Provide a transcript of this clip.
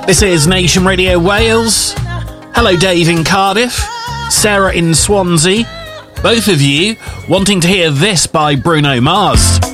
This is Nation Radio Wales. Hello, Dave in Cardiff, Sarah in Swansea. Both of you wanting to hear this by Bruno Mars.